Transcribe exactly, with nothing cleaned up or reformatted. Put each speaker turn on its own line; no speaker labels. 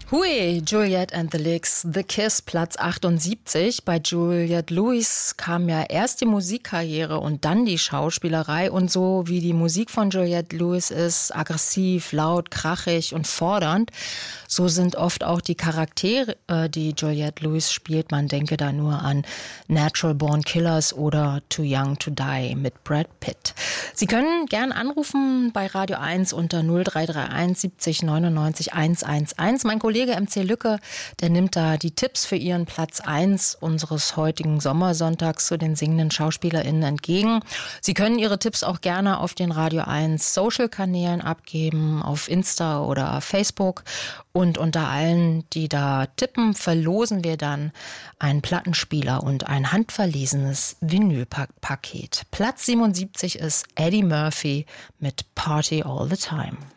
Hui, Juliette and the Licks, The Kiss, Platz achtundsiebzig. Bei Juliette Lewis kam ja erst die Musikkarriere und dann die Schauspielerei. Und so wie die Musik von Juliette Lewis ist, aggressiv, laut, krachig und fordernd, so sind oft auch die Charaktere, die Juliette Lewis spielt. Man denke da nur an Natural Born Killers oder Too Young to Die mit Brad Pitt. Sie können gern anrufen bei Radio eins unter null drei drei eins siebzig neunundneunzig hundertzehn. Mein Kollege M C Lücke, der nimmt da die Tipps für ihren Platz eins unseres heutigen Sommersonntags zu den singenden SchauspielerInnen entgegen. Sie können Ihre Tipps auch gerne auf den Radio eins Social-Kanälen abgeben, auf Insta oder Facebook. Und unter allen, die da tippen, verlosen wir dann einen Plattenspieler und ein handverlesenes Vinylpaket. Platz siebenundsiebzig ist Eddie Murphy mit Party All the Time.